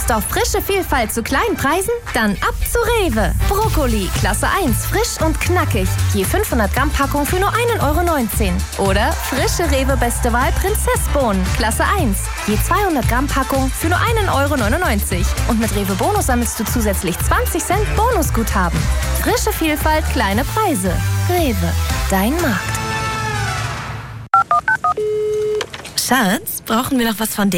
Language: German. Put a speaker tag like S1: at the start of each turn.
S1: Lust auf frische Vielfalt zu kleinen Preisen? Dann ab zu Rewe. Brokkoli, Klasse 1, frisch und knackig. Je 500 Gramm Packung für nur 1,19 €. Oder frische Rewe Beste Wahl Prinzessbohnen, Klasse 1. Je 200 Gramm Packung für nur 1,99 €. Und mit Rewe Bonus sammelst du zusätzlich 20 Cent Bonusguthaben. Frische Vielfalt, kleine Preise. Rewe, dein Markt.
S2: Schatz, brauchen wir noch was von